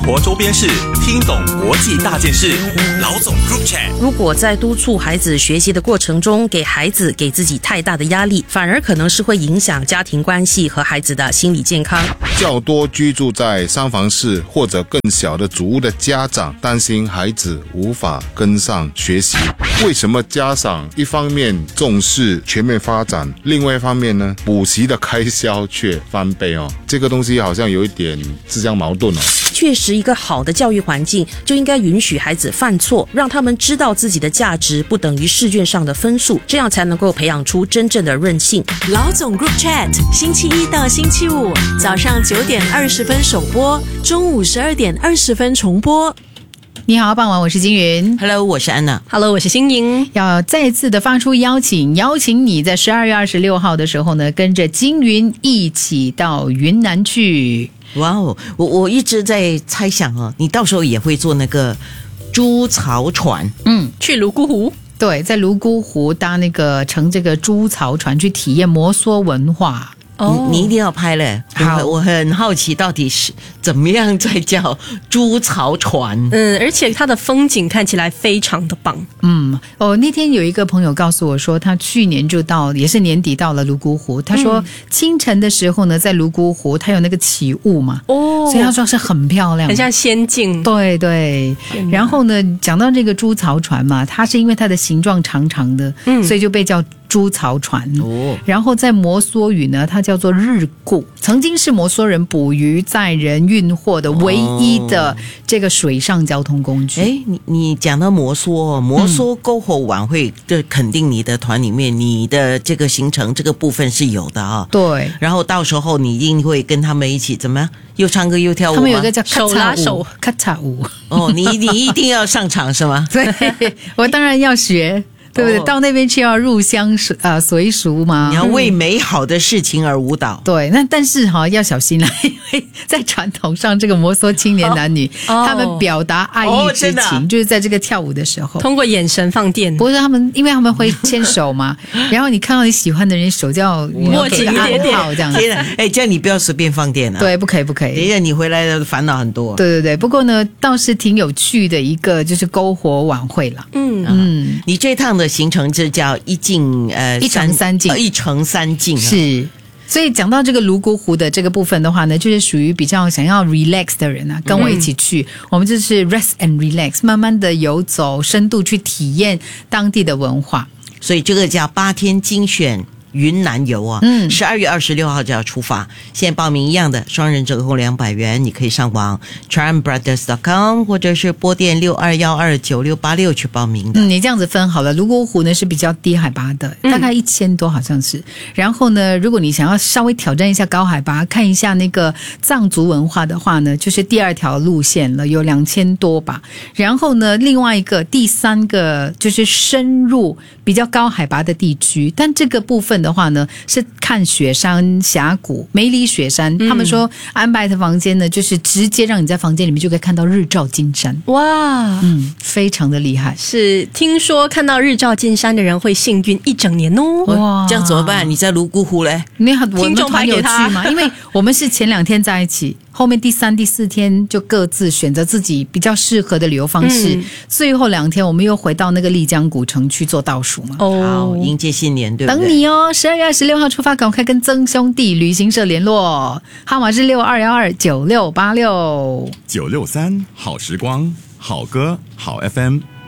活周边事，听懂国际大件事。老总 Group Chat。 如果在督促孩子学习的过程中，给孩子给自己太大的压力，反而可能是会影响家庭关系和孩子的心理健康。 较多居住在三房室或者更小的组屋的家长担心孩子无法跟上学习。为什么家长一方面重视全面发展，另外一方面呢，补习的开销却翻倍哦？这个东西好像有一点自相矛盾哦。 确实，一个好的教育环境就应该允许孩子犯错，让他们知道自己的价值不等于试卷上的分数，这样才能够培养出真正的韧性。 老总 Group Chat， 星期一到星期五早上9点20分首播，中午12点20分重播。 你好，傍晚，我是金云。 Hello， 我是安娜。 Hello， 我是欣莹。 要再次的发出邀请你在12月26号的时候呢，跟着金云一起到云南去。 哇哦，我一直在猜想哦，你到时候也会坐那个猪槽船， 去泸沽湖。 对，在泸沽湖乘这个猪槽船去体验摩梭文化。 你一定要拍嘞！我很好奇，到底是怎么样在叫猪槽船？ 而且它的风景看起来非常的棒。 那天有一个朋友告诉我说，他去年也是年底到了泸沽湖。他说清晨的时候呢，在泸沽湖它有那个起雾嘛，所以他说是很漂亮， 很像仙境。 对对。然后呢，讲到这个猪槽船嘛，它是因为它的形状长长的，所以就被叫猪槽船。然后在摩梭语呢，它叫做日固，曾经是摩梭人捕鱼、载人、运货的唯一的这个水上交通工具。 你讲到摩梭篝火晚会，这肯定你的团里面你的这个行程这个部分是有的啊。 对。 然后到时候你一定会跟他们一起怎么样？又唱歌又跳舞吗？ 他们有一个叫手拉手咔嚓舞。 你一定要上场是吗？ 对，我当然要学。对不对？到那边去要入乡随俗嘛， 你要为美好的事情而舞蹈。 对，但是要小心啦，因为在传统上，这个摩梭青年男女他们表达爱意之情，就是在这个跳舞的时候， 通过眼神放电。 不是因为他们会牵手嘛，然后你看到你喜欢的人手就要握紧一点点， 这样子。 这样你不要随便放电啊！ 对，不可以。 等一下你回来的烦恼很多。 对。不过呢，倒是挺有趣的一个就是篝火晚会了。 你这趟的行程就叫一城三境。 是。所以讲到这个泸沽湖的这个部分的话呢，就是属于比较想要 relax 的人啊，跟我一起去，我们就是 rest and relax， 慢慢的游走，深度去体验当地的文化。 所以这个叫8天精选云南游啊，12月26号就要出发。现在报名一样的，双人折扣200元，你可以上网 charmbrothers.com 或者是拨电62129686去报名的。 你这样子分好了，泸沽湖呢是比较低海拔的，大概1000多好像是。然后呢，如果你想要稍微挑战一下高海拔，看一下那个藏族文化的话呢，就是第2条路线了，有2000多吧。然后呢，另外第3个就是深入比较高海拔的地区，但这个部分的话呢，是看雪山峡谷梅里雪山，他们说安排的房间呢，就是直接让你在房间里面就可以看到日照金山。 哇， 非常的厉害。 是听说看到日照金山的人会幸运1整年哦。 哇，这样怎么办？你在泸沽湖嘞？ 我们团有去吗？因为我们是前2天在一起，后面第3、第4天就各自选择自己比较适合的旅游方式。最后2天我们又回到那个丽江古城去做倒数嘛。 好，迎接新年，对不对？ 等你哦，12月26号出发，赶快跟曾兄弟旅行社联络，号码是62129686 963好时光，好歌好 FM。